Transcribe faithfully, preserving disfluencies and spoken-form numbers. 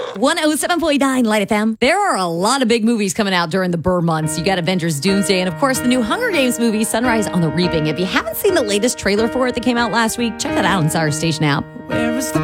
one oh seven point nine Light F M. There are a lot of big movies coming out during the Burr months. You got Avengers Doomsday and, of course, the new Hunger Games movie, Sunrise on the Reaping. If you haven't seen the latest trailer for it that came out last week, check that out on our station app.